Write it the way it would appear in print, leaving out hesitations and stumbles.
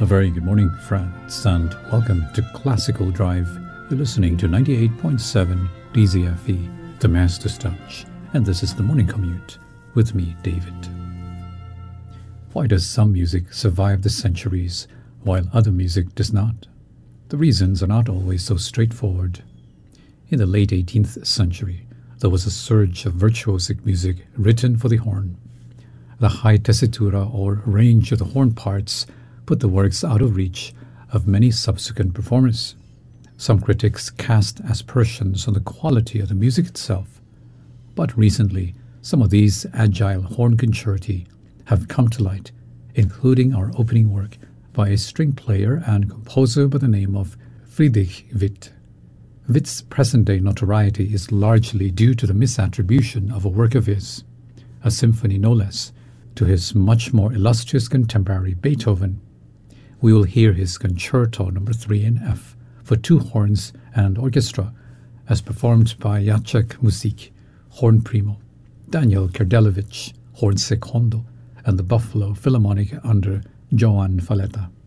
A very good morning, friends, and welcome to Classical Drive. You're listening to 98.7 DZFE, the Master's Touch, and this is the Morning Commute with me, David. Why does some music survive the centuries while other music does not? The reasons are not always so straightforward. In the late 18th century, there was a surge of virtuosic music written for the horn. The high tessitura or range of the horn parts put the works out of reach of many subsequent performers. Some critics cast aspersions on the quality of the music itself, but recently some of these agile horn concerti have come to light, including our opening work by a string player and composer by the name of Friedrich Witt. Witt's present-day notoriety is largely due to the misattribution of a work of his, a symphony no less, to his much more illustrious contemporary Beethoven. We will hear his Concerto No. 3 in F for two horns and orchestra, as performed by Jacek Musik, horn primo, Daniel Kardelevich, horn secondo, and the Buffalo Philharmonic under Joan Falletta.